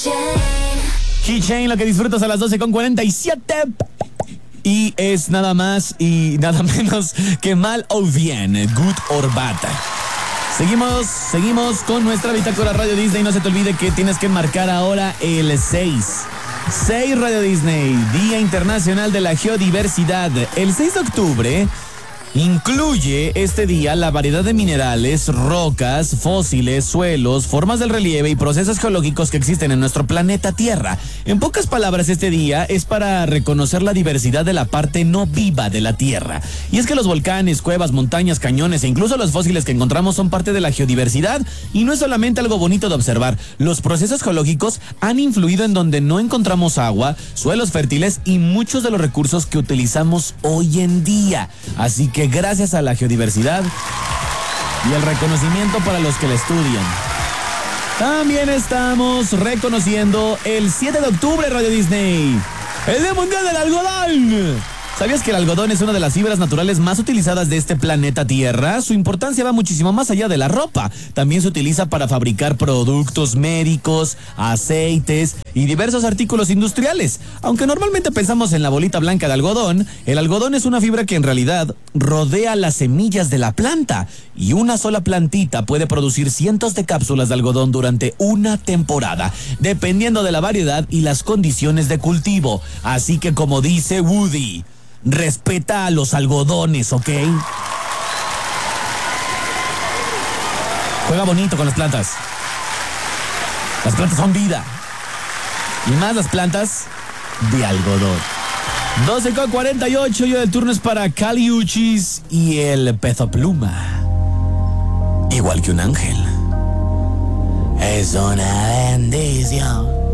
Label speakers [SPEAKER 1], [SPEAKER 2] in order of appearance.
[SPEAKER 1] Keychain, lo que disfrutas a las 12:47. Y es nada más y nada menos que mal o bien, good or bad. Seguimos con nuestra bitácora Radio Disney. No se te olvide que tienes que marcar ahora el 6 Radio Disney, Día Internacional de la Geodiversidad. El 6 de octubre incluye este día la variedad de minerales, rocas, fósiles, suelos, formas del relieve y procesos geológicos que existen en nuestro planeta Tierra. En pocas palabras, este día es para reconocer la diversidad de la parte no viva de la Tierra. Y es que los volcanes, cuevas, montañas, cañones e incluso los fósiles que encontramos son parte de la geodiversidad y no es solamente algo bonito de observar. Los procesos geológicos han influido en donde no encontramos agua, suelos fértiles y muchos de los recursos que utilizamos hoy en día. Así que gracias a la geodiversidad y el reconocimiento para los que la estudian. También estamos reconociendo el 7 de octubre, Radio Disney, el Día Mundial del Algodón. ¿Sabías que el algodón es una de las fibras naturales más utilizadas de este planeta Tierra? Su importancia va muchísimo más allá de la ropa. También se utiliza para fabricar productos médicos, aceites y diversos artículos industriales. Aunque normalmente pensamos en la bolita blanca de algodón, el algodón es una fibra que en realidad rodea las semillas de la planta. Y una sola plantita puede producir cientos de cápsulas de algodón durante una temporada, dependiendo de la variedad y las condiciones de cultivo. Así que, como dice Woody, respeta a los algodones, ¿ok? Juega bonito con las plantas. Las plantas son vida. Y más las plantas de algodón. 12:48, y el turno es para Kali Uchis y el Peso Pluma. Igual que un ángel. Es una bendición.